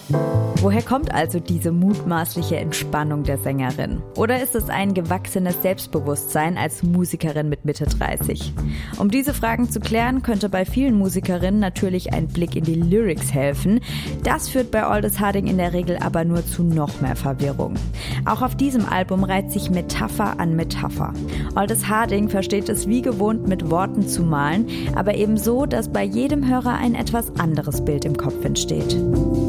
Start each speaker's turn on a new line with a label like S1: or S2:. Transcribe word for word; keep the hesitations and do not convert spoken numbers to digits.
S1: Woher kommt also diese mutmaßliche Entspannung der Sängerin? Oder ist es ein gewachsenes Selbstbewusstsein als Musikerin mit Mitte dreißig? Um diese Fragen zu klären, könnte bei vielen Musikerinnen natürlich ein Blick in die Lyrics helfen. Das führt bei Aldous Harding in der Regel aber nur zu noch mehr Verwirrung. Auch auf diesem Album reiht sich Metapher an Metapher. Aldous Harding versteht es wie gewohnt mit Worten zu malen, aber eben so, dass bei jedem Hörer ein etwas anderes Bild im Kopf entsteht.